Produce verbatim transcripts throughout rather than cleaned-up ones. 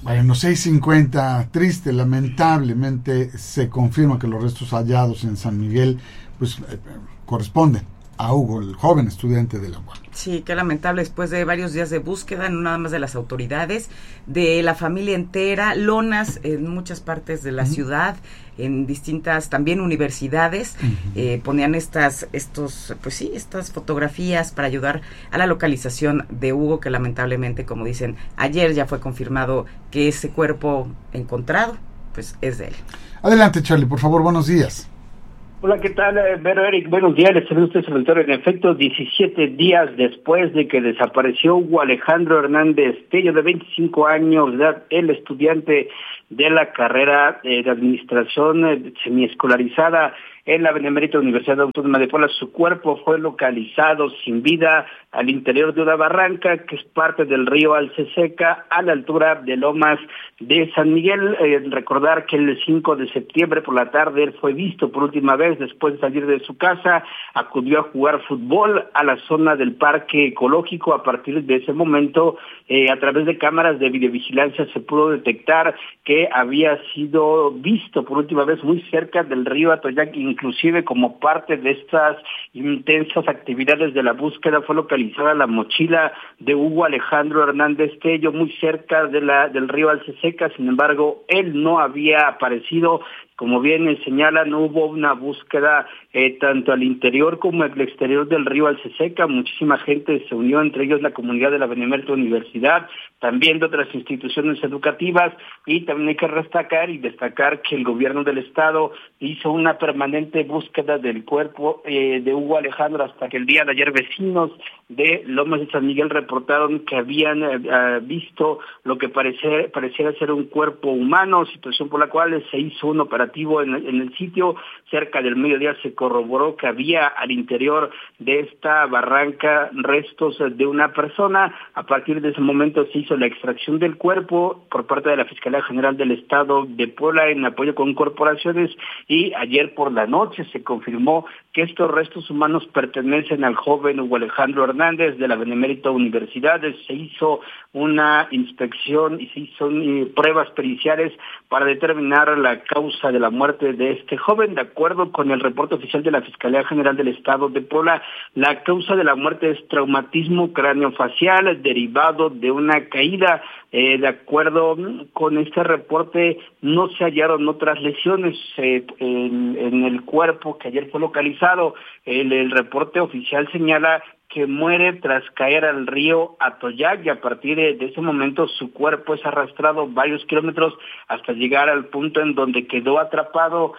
Bueno, seis cincuenta, triste, lamentablemente se confirma que los restos hallados en San Miguel pues eh, corresponden a Hugo, el joven estudiante de la U A M. Sí, qué lamentable, después de varios días de búsqueda, no nada más de las autoridades, de la familia entera, lonas en muchas partes de la uh-huh. ciudad, en distintas también universidades, uh-huh. eh, ponían estas, estos, pues sí, estas fotografías para ayudar a la localización de Hugo, que lamentablemente, como dicen, ayer ya fue confirmado que ese cuerpo encontrado, pues es de él. Adelante, Charlie, por favor, buenos días. Hola, ¿qué tal, Vero, Eric? Buenos días, les saludo a usted, señor. En efecto, diecisiete días después de que desapareció Hugo Alejandro Hernández Tello, de veinticinco años de edad, el estudiante de la carrera de administración eh, semiescolarizada en la Benemérita Universidad Autónoma de Puebla, su cuerpo fue localizado sin vida al interior de una barranca que es parte del río Alceseca, a la altura de Lomas de San Miguel. Eh, recordar que el cinco de septiembre por la tarde él fue visto por última vez después de salir de su casa, acudió a jugar fútbol a la zona del parque ecológico. A partir de ese momento, eh, a través de cámaras de videovigilancia se pudo detectar que había sido visto por última vez muy cerca del río Atoyac, inclusive como parte de estas intensas actividades de la búsqueda fue localizada la mochila de Hugo Alejandro Hernández Tello muy cerca de la del río Alceseca. Sin embargo, él no había aparecido. Como bien señala, no hubo una búsqueda eh, tanto al interior como al exterior del río Alceseca. Muchísima gente se unió, entre ellos la comunidad de la Benemérita Universidad, también de otras instituciones educativas, y también hay que destacar y destacar que el gobierno del estado hizo una permanente búsqueda del cuerpo eh, de Hugo Alejandro hasta que el día de ayer vecinos de Lomas de San Miguel reportaron que habían eh, visto lo que parece, pareciera ser un cuerpo humano, situación por la cual se hizo un operativo En el, en el sitio. Cerca del mediodía se corroboró que había al interior de esta barranca restos de una persona. A partir de ese momento se hizo la extracción del cuerpo por parte de la Fiscalía General del Estado de Puebla en apoyo con corporaciones, y ayer por la noche se confirmó que estos restos humanos pertenecen al joven Hugo Alejandro Hernández de la Benemérita Universidad. Se hizo una inspección y se hizo eh, pruebas periciales para determinar la causa de la muerte de este joven. De acuerdo con el reporte oficial de la Fiscalía General del Estado de Puebla, la causa de la muerte es traumatismo craneofacial derivado de una caída. Eh, de acuerdo con este reporte, no se hallaron otras lesiones eh, en, en el cuerpo que ayer fue localizado. El, el reporte oficial señala que muere tras caer al río Atoyac, y a partir de, de ese momento su cuerpo es arrastrado varios kilómetros hasta llegar al punto en donde quedó atrapado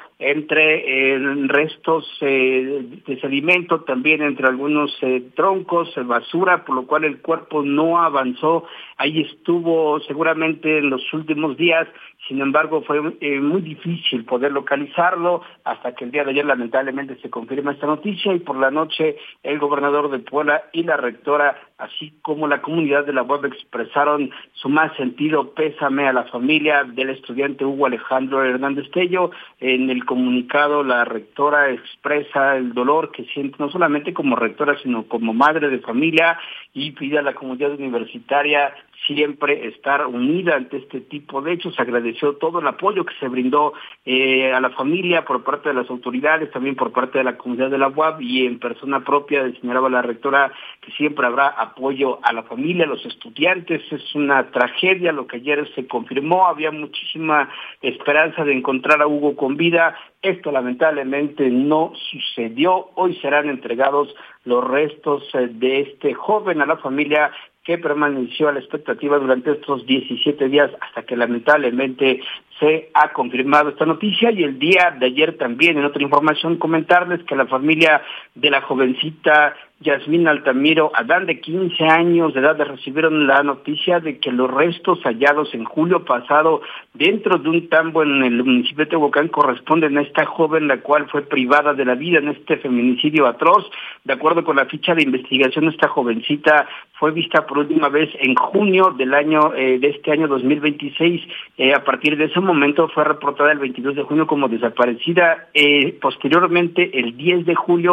entre eh, restos eh, de sedimento, también entre algunos eh, troncos, eh, basura, por lo cual el cuerpo no avanzó. Ahí estuvo seguramente en los últimos días. Sin embargo, fue eh, muy difícil poder localizarlo hasta que el día de ayer lamentablemente se confirma esta noticia, y por la noche el gobernador de Puebla y la rectora, así como la comunidad de la U A M, expresaron su más sentido pésame a la familia del estudiante Hugo Alejandro Hernández Tello. En el comunicado, la rectora expresa el dolor que siente no solamente como rectora, sino como madre de familia, y pide a la comunidad universitaria siempre estar unida ante este tipo de hechos. Agradeció todo el apoyo que se brindó eh, a la familia por parte de las autoridades, también por parte de la comunidad de la U A M, y en persona propia señalaba la rectora que siempre habrá apoyo a la familia, a los estudiantes. Es una tragedia lo que ayer se confirmó. Había muchísima esperanza de encontrar a Hugo con vida. Esto lamentablemente no sucedió. Hoy serán entregados los restos de este joven a la familia, que permaneció a la expectativa durante estos diecisiete días hasta que lamentablemente se ha confirmado esta noticia. Y el día de ayer también, en otra información, comentarles que la familia de la jovencita Yasmín Altamiro Adán, de quince años de edad, recibieron la noticia de que los restos hallados en julio pasado dentro de un tambo en el municipio de Tehuacán corresponden a esta joven, la cual fue privada de la vida en este feminicidio atroz. De acuerdo con la ficha de investigación, esta jovencita fue vista por última vez en junio del año eh, de este año dos mil veintiséis. Eh, a partir de ese momento fue reportada el veintidós de junio como desaparecida. Eh, posteriormente, el diez de julio,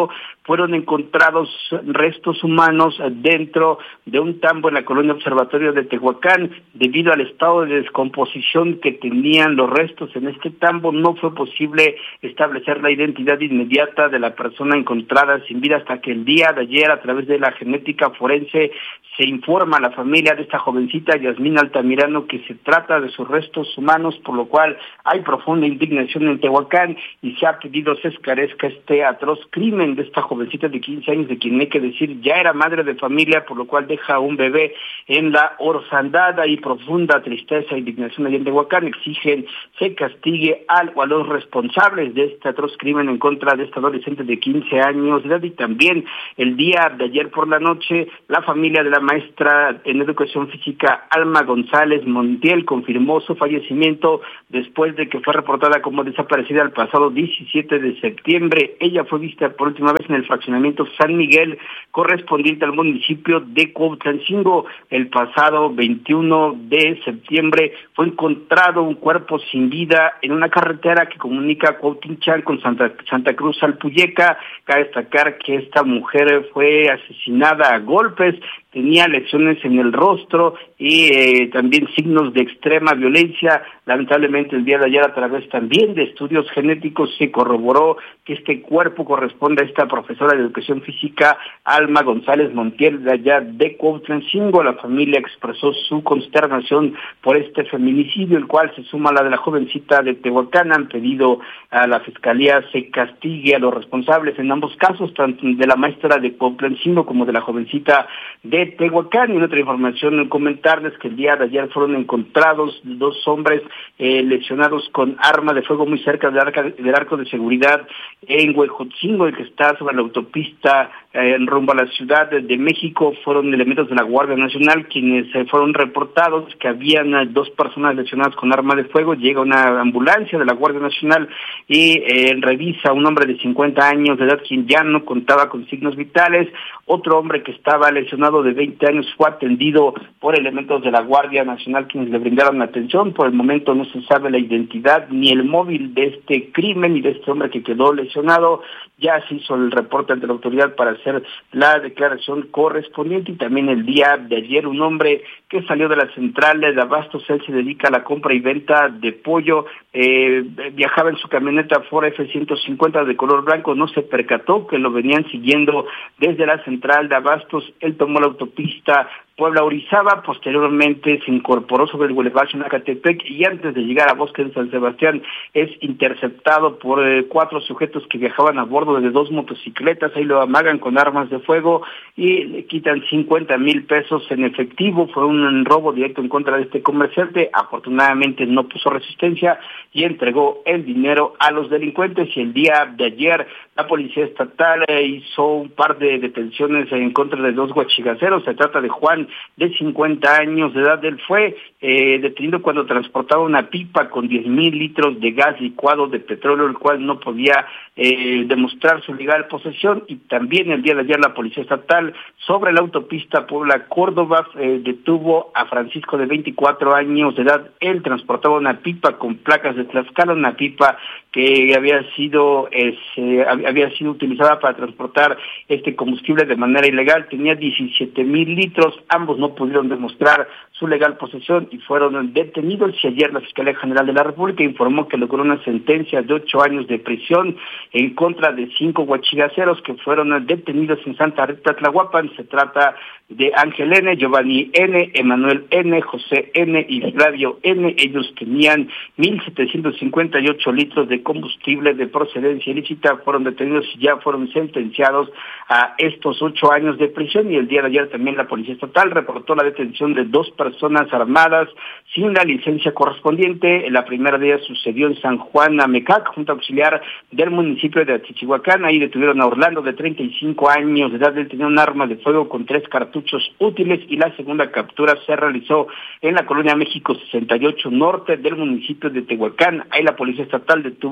fueron encontrados restos humanos dentro de un tambo en la colonia Observatorio de Tehuacán. Debido al estado de descomposición que tenían los restos en este tambo, no fue posible establecer la identidad inmediata de la persona encontrada sin vida hasta que el día de ayer, a través de la genética forense, se informa a la familia de esta jovencita, Yasmín Altamirano, que se trata de sus restos humanos, por lo cual hay profunda indignación en Tehuacán y se ha pedido se esclarezca este atroz crimen de esta jovencita de quince años, de quien hay que decir ya era madre de familia, por lo cual deja un bebé en la orfandad. Y profunda tristeza e indignación allá en Tehuacán. Exigen se castigue al o a los responsables de este atroz crimen en contra de esta adolescente de quince años de edad. Y también el día de ayer por la noche, la familia de la maestra en educación física Alma González Montiel confirmó su fallecimiento después de que fue reportada como desaparecida el pasado diecisiete de septiembre. Ella fue vista por última vez en el fraccionamiento San Miguel, correspondiente al municipio de Cuautlancingo. El pasado veintiuno de septiembre fue encontrado un cuerpo sin vida en una carretera que comunica Cuautinchán con Santa, Santa Cruz Alpuyeca. Cabe destacar que esta mujer fue asesinada a golpes, tenía lesiones en el rostro y eh, también signos de extrema violencia. Lamentablemente el día de ayer, a través también de estudios genéticos, se corroboró que este cuerpo corresponde a esta profesora de educación física Alma González Montiel de allá de Cuautlancingo. La familia expresó su consternación por este feminicidio, el cual se suma a la de la jovencita de Tehuacán. Han pedido a la Fiscalía se castigue a los responsables en ambos casos, tanto de la maestra de Cuautlancingo como de la jovencita de Tehuacán. Y otra información, comentarles que el día de ayer fueron encontrados dos hombres eh, lesionados con arma de fuego muy cerca del, arca, del arco de seguridad en Huejotzingo, el que está sobre la autopista eh, en rumbo a la Ciudad de, de México. Fueron elementos de la Guardia Nacional quienes eh, fueron reportados que habían eh, dos personas lesionadas con arma de fuego. Llega una ambulancia de la Guardia Nacional y eh, revisa a un hombre de cincuenta años de edad quien ya no contaba con signos vitales. Otro hombre que estaba lesionado de veinte años fue atendido por elementos de la Guardia Nacional quienes le brindaron atención. Por el momento no se sabe la identidad ni el móvil de este crimen y de este hombre que quedó lesionado. Ya se hizo el reporte ante la autoridad para hacer la declaración correspondiente. Y también el día de ayer un hombre que salió de la central de Abastos, él se dedica a la compra y venta de pollo, eh, viajaba en su camioneta Ford F ciento cincuenta de color blanco, no se percató que lo venían siguiendo desde la central de Abastos. Él tomó la autopista Puebla-Orizaba, posteriormente se incorporó sobre el Boulevard Xonacatepec y antes de llegar a Bosque de San Sebastián es interceptado por eh, cuatro sujetos que viajaban a bordo de dos motocicletas. Ahí lo amagan con armas de fuego y le quitan cincuenta mil pesos en efectivo. Fue un robo directo en contra de este comerciante. Afortunadamente no puso resistencia y entregó el dinero a los delincuentes. Y el día de ayer la Policía Estatal eh, hizo un par de detenciones en contra de dos huachigaceros. Se trata de Juan, de cincuenta años de edad. Él fue eh, detenido cuando transportaba una pipa con diez mil litros de gas licuado de petróleo, el cual no podía eh, demostrar su legal posesión. Y también el día de ayer la Policía Estatal sobre la autopista Puebla-Córdoba eh, detuvo a Francisco de veinticuatro años de edad. Él transportaba una pipa con placas de Tlaxcala, una pipa que había sido eh, había sido utilizada para transportar este combustible de manera ilegal. Tenía diecisiete mil litros. Ambos no pudieron demostrar su legal posesión y fueron detenidos. Y ayer la Fiscalía General de la República informó que logró una sentencia de ocho años de prisión en contra de cinco huachigaceros que fueron detenidos en Santa Rita, Tlahuapan. Se trata de Ángel N., Giovanni N., Emanuel N., José N. y Flavio N. Ellos tenían mil setecientos cincuenta y ocho litros de combustible de procedencia ilícita. Fueron detenidos y ya fueron sentenciados a estos ocho años de prisión. Y el día de ayer también la Policía Estatal reportó la detención de dos personas armadas sin la licencia correspondiente. La primera de ellas sucedió en San Juan Amecac, junta auxiliar del municipio de Achichihuacán. Ahí detuvieron a Orlando, de treinta y cinco años de edad. Él tenía un arma de fuego con tres cartuchos útiles. Y la segunda captura se realizó en la colonia México sesenta y ocho norte del municipio de Tehuacán. Ahí la Policía Estatal detuvo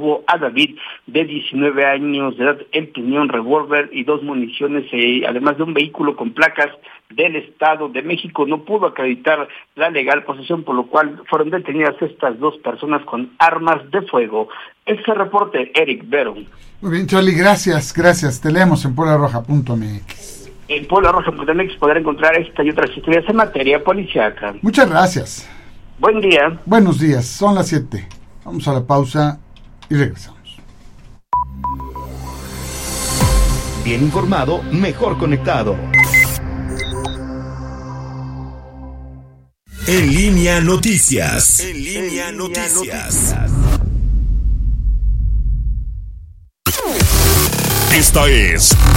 robó a David, de diecinueve años de edad. Él tenía un revólver y dos municiones, eh, además de un vehículo con placas del Estado de México. No pudo acreditar la legal posesión, por lo cual fueron detenidas estas dos personas con armas de fuego. Este reporte, Eric Vero. Muy bien, Charlie, gracias, gracias. Te leemos en puebla roja punto m x. En puebla roja punto m x podrá encontrar esta y otras historias en materia policíaca. Muchas gracias. Buen día. Buenos días, son las siete. Vamos a la pausa y regresamos. Bien informado, mejor conectado. En línea noticias. En línea noticias. Esta es